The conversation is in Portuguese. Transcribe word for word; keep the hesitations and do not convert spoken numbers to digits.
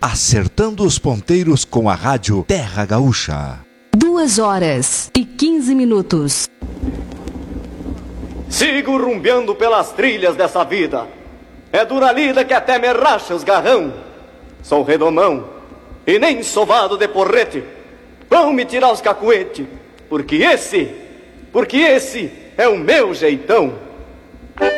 acertando os ponteiros com a rádio Terra Gaúcha. Duas horas e quinze minutos. Sigo rumbeando pelas trilhas dessa vida. É dura lida que até me racha os garrão. Sou redomão e nem sovado de porrete. Vão me tirar os cacuete, porque esse, porque esse é o meu jeitão.